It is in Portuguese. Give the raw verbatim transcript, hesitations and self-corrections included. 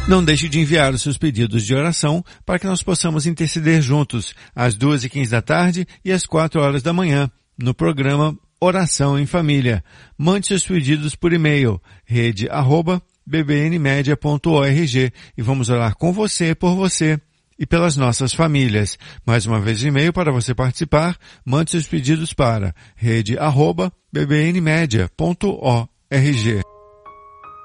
Não deixe de enviar os seus pedidos de oração para que nós possamos interceder juntos às duas e quinze da tarde e às quatro horas da manhã no programa Oração em Família. Mande seus pedidos por e-mail rede arroba b b n media ponto org e vamos orar com você, por você e pelas nossas famílias. Mais uma vez o e-mail para você participar, mande seus pedidos para rede arroba b b n media ponto org.